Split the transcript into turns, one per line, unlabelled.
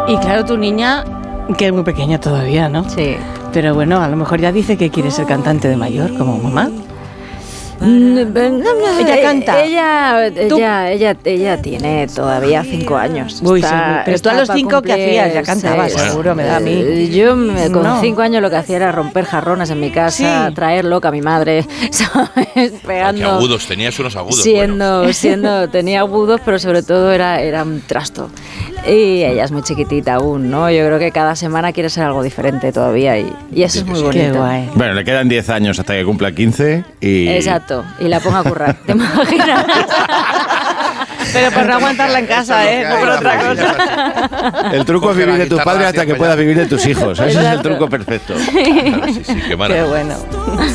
Y claro, tu niña, que es muy pequeña todavía, ¿no?
Sí.
Pero bueno, a lo mejor ya dice que quiere ser cantante de mayor, como mamá.
Ella
canta.
Ella tiene todavía 5 años.
Uy, sí, pero tú a los 5 ¿qué hacías? Ya cantabas, seguro, me da a mí.
Yo con 5 años lo que hacía era romper jarrones en mi casa, traer loca a mi madre, ¿sabes? Pegando.
¿Qué agudos? Tenías unos agudos.
Tenía agudos, pero sobre todo era un trasto. Y ella es muy chiquitita aún, ¿no? Yo creo que cada semana quiere ser algo diferente todavía y eso es muy bonito.
Qué guay.
Bueno, le quedan 10 años hasta que cumpla 15 y...
Exacto, y la ponga a currar, ¿te imaginas?
Pero por no aguantarla en casa, no por otra cosa.
El truco es vivir de tus padres hasta que puedas vivir de tus hijos. Ese es el truco perfecto.
Claro, sí, qué maravilla.
Qué bueno.